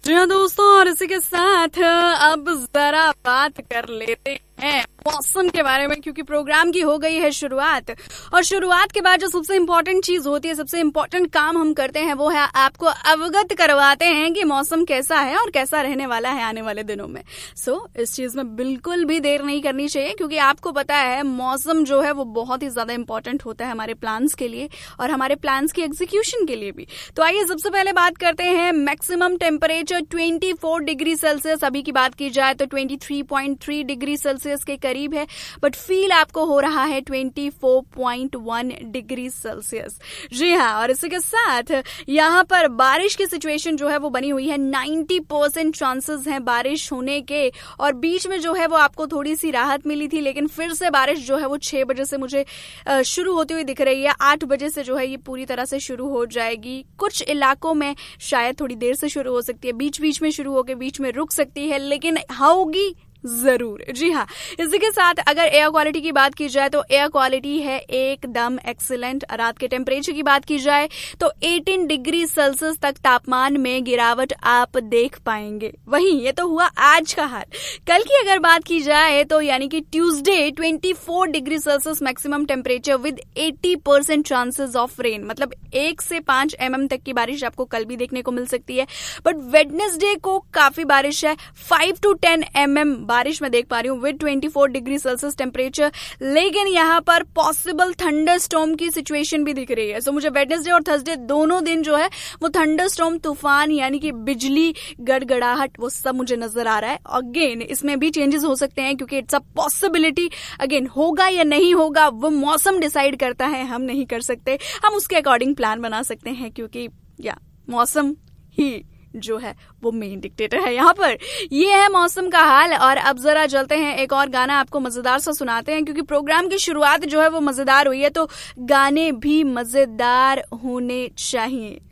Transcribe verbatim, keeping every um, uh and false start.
जी हाँ दोस्तों, और इसी के साथ अब जरा बात कर लेते हैं मौसम के बारे में, क्योंकि प्रोग्राम की हो गई है शुरुआत। और शुरुआत के बाद जो सबसे इम्पोर्टेंट चीज होती है, सबसे इम्पोर्टेंट काम हम करते हैं, वो है आपको अवगत करवाते हैं कि मौसम कैसा है और कैसा रहने वाला है आने वाले दिनों में। सो so, इस चीज में बिल्कुल भी देर नहीं करनी चाहिए, क्योंकि आपको पता है मौसम जो है वो बहुत ही ज्यादा इंपॉर्टेंट होता है हमारे प्लान्स के लिए और हमारे प्लान्स की एग्जीक्यूशन के लिए भी। तो आइए सबसे पहले बात करते हैं मैक्सिमम टेम्परेचर चौबीस डिग्री सेल्सियस। अभी की बात की जाए तो तेईस पॉइंट तीन डिग्री सेल्सियस के करीब है, बट फील आपको हो रहा है चौबीस पॉइंट एक डिग्री सेल्सियस। जी हाँ, और इसी के साथ यहाँ पर बारिश की सिचुएशन जो है वो बनी हुई है। नब्बे परसेंट चांसेस हैं बारिश होने के, और बीच में जो है वो आपको थोड़ी सी राहत मिली थी, लेकिन फिर से बारिश जो है वो छह बजे से मुझे शुरू होती हुई दिख रही है। आठ बजे से जो है ये पूरी तरह से शुरू हो जाएगी। कुछ इलाकों में शायद थोड़ी देर से शुरू हो सकती है, बीच बीच में शुरू होकर बीच में रुक सकती है, लेकिन होगी जरूर। जी हाँ, इसी के साथ अगर एयर क्वालिटी की बात की जाए तो एयर क्वालिटी है एकदम एक्सीलेंट। रात के टेम्परेचर की बात की जाए तो अठारह डिग्री सेल्सियस तक तापमान में गिरावट आप देख पाएंगे। वहीं ये तो हुआ आज का हाल। कल की अगर बात की जाए तो यानी कि ट्यूसडे चौबीस degree Celsius maximum temperature with अस्सी परसेंट चांसेस ऑफ रेन, मतलब एक से पांच एम एम तक की बारिश आपको कल भी देखने को मिल सकती है। बट वेडनेसडे को काफी बारिश है, five to ten M M बारिश में देख पा रही हूँ विद चौबीस डिग्री सेल्सियस टेम्परेचर। लेकिन यहाँ पर पॉसिबल थंडर स्टॉर्म की सिचुएशन भी दिख रही है। सो मुझे वेडनेसडे और थर्सडे दोनों दिन जो है वो थंडर स्टॉर्म, तूफान यानी कि बिजली, गड़गड़ाहट, वो सब मुझे नजर आ रहा है। अगेन इसमें भी चेंजेस हो सकते हैं, क्योंकि इट्स अ पॉसिबिलिटी। अगेन होगा या नहीं होगा वो मौसम डिसाइड करता है, हम नहीं कर सकते। हम उसके अकॉर्डिंग प्लान बना सकते हैं, क्योंकि या मौसम ही जो है वो मेन डिक्टेटर है यहाँ पर। ये है मौसम का हाल। और अब जरा चलते हैं, एक और गाना आपको मजेदार सा सुनाते हैं, क्योंकि प्रोग्राम की शुरुआत जो है वो मजेदार हुई है, तो गाने भी मजेदार होने चाहिए।